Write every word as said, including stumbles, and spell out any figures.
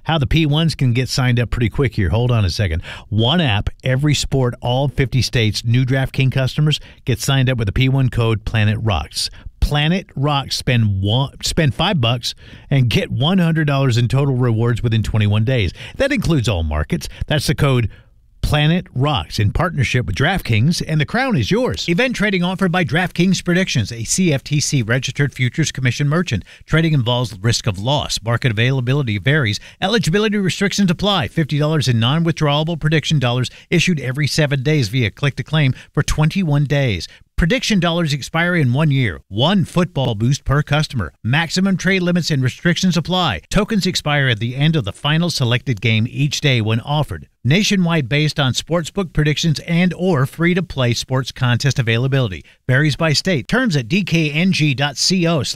how the P ones can get signed up pretty quick here. Hold on a second. One app, every sport, all fifty states. New DraftKings customers get signed up with the P one code Planet Rocks. Planet Rocks. Spend one, spend five bucks and get one hundred dollars in total rewards within twenty-one days. That includes all markets. That's the code Planet Rocks in partnership with DraftKings, and the crown is yours. Event trading offered by DraftKings Predictions, a C F T C registered futures commission merchant. Trading involves risk of loss. Market availability varies. Eligibility restrictions apply. fifty dollars in non-withdrawable prediction dollars issued every seven days via click-to-claim for twenty-one days. Prediction dollars expire in one year. One football boost per customer. Maximum trade limits and restrictions apply. Tokens expire at the end of the final selected game each day when offered. Nationwide based on sportsbook predictions and or free-to-play sports contest availability. Varies by state. Terms at d k n g dot co